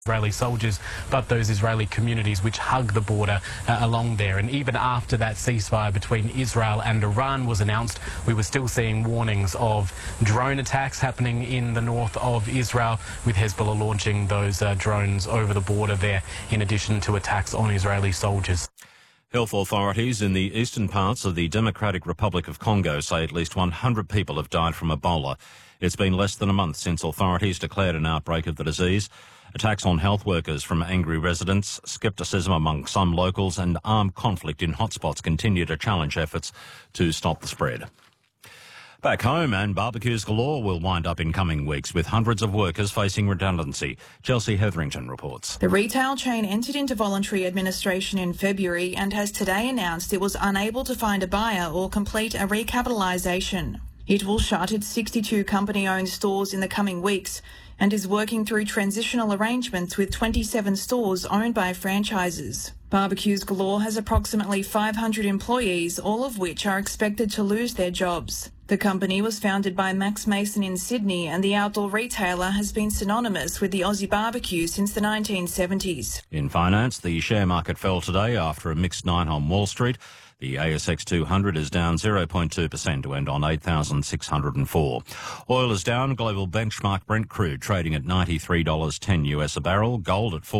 Israeli soldiers, but those Israeli communities which hug the border along there. And even after that ceasefire between Israel and Iran was announced, we were still seeing warnings of drone attacks happening in the north of Israel, with Hezbollah launching those drones over the border there, in addition to attacks on Israeli soldiers. Health authorities in the eastern parts of the Democratic Republic of Congo say at least 100 people have died from Ebola. It's been less than a month since authorities declared an outbreak of the disease. Attacks on health workers from angry residents, scepticism among some locals and armed conflict in hotspots continue to challenge efforts to stop the spread. Back home, and barbecues galore will wind up in coming weeks, with hundreds of workers facing redundancy. Chelsea Hetherington reports. The retail chain entered into voluntary administration in February and has today announced it was unable to find a buyer or complete a recapitalisation. It will shut its 62 company-owned stores in the coming weeks and is working through transitional arrangements with 27 stores owned by franchises. Barbecues Galore has approximately 500 employees, all of which are expected to lose their jobs. The company was founded by Max Mason in Sydney, and the outdoor retailer has been synonymous with the Aussie barbecue since the 1970s. In finance, the share market fell today after a mixed night on Wall Street. The ASX 200 is down 0.2% to end on 8,604. Oil is down. Global benchmark Brent crude trading at $93.10 US a barrel. Gold at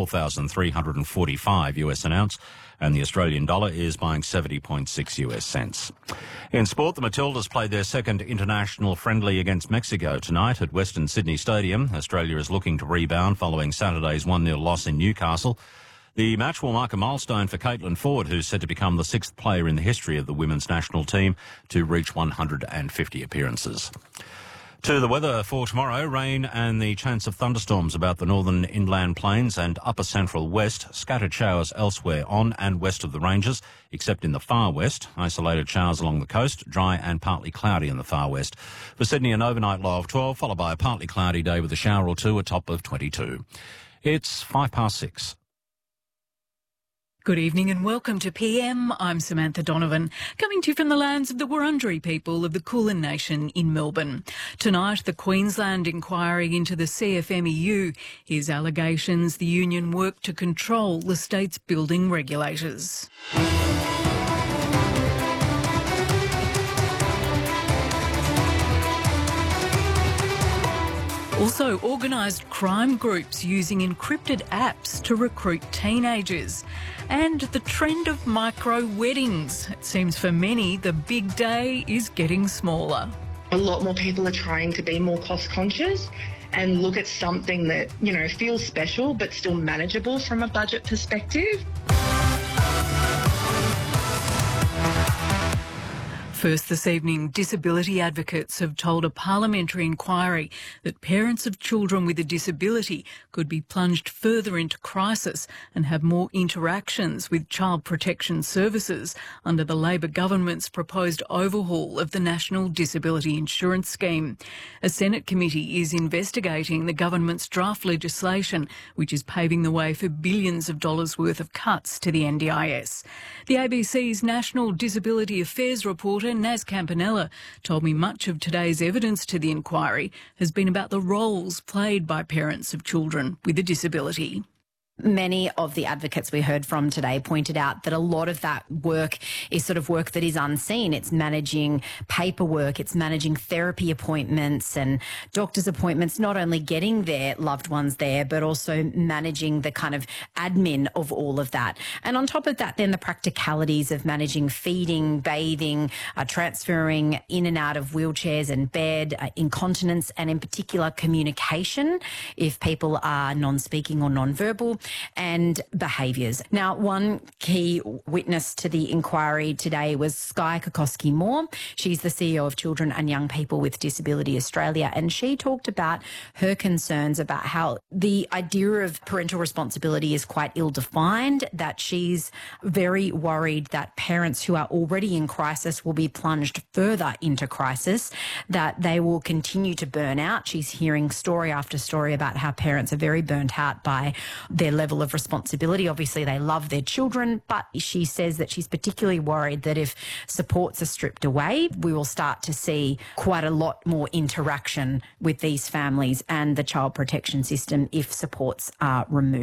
4,345 US an ounce. And the Australian dollar is buying 70.6 US cents. In sport, the Matildas played their second international friendly against Mexico tonight at Western Sydney Stadium. Australia is looking to rebound following Saturday's 1-0 loss in Newcastle. The match will mark a milestone for Caitlin Ford, who's set to become the sixth player in the history of the women's national team to reach 150 appearances. To the weather for tomorrow, rain and the chance of thunderstorms about the northern inland plains and upper central west, scattered showers elsewhere on and west of the ranges, except in the far west, isolated showers along the coast, dry and partly cloudy in the far west. For Sydney, an overnight low of 12, followed by a partly cloudy day with a shower or two, a top of 22. It's 6:05. Good evening and welcome to PM. I'm Samantha Donovan, coming to you from the lands of the Wurundjeri people of the Kulin Nation in Melbourne. Tonight, the Queensland inquiry into the CFMEU hears allegations the union worked to control the state's building regulators. Also, organised crime groups using encrypted apps to recruit teenagers. And the trend of micro-weddings. It seems for many the big day is getting smaller. A lot more people are trying to be more cost-conscious and look at something that, feels special but still manageable from a budget perspective. First this evening, disability advocates have told a parliamentary inquiry that parents of children with a disability could be plunged further into crisis and have more interactions with child protection services under the Labor government's proposed overhaul of the National Disability Insurance Scheme. A Senate committee is investigating the government's draft legislation, which is paving the way for billions of dollars worth of cuts to the NDIS. The ABC's National Disability Affairs reporter Naz Campanella told me much of today's evidence to the inquiry has been about the roles played by parents of children with a disability. Many of the advocates we heard from today pointed out that a lot of that work is sort of work that is unseen. It's managing paperwork, it's managing therapy appointments and doctor's appointments, not only getting their loved ones there, but also managing the kind of admin of all of that. And on top of that, then the practicalities of managing feeding, bathing, transferring in and out of wheelchairs and bed, incontinence, and in particular communication, if people are non-speaking or non-verbal, and behaviours. Now, one key witness to the inquiry today was Skye Kokoski-Moore. She's the CEO of Children and Young People with Disability Australia, and she talked about her concerns about how the idea of parental responsibility is quite ill-defined, that she's very worried that parents who are already in crisis will be plunged further into crisis, that they will continue to burn out. She's hearing story after story about how parents are very burnt out by their level of responsibility. Obviously, they love their children, but she says that she's particularly worried that if supports are stripped away, we will start to see quite a lot more interaction with these families and the child protection system if supports are removed.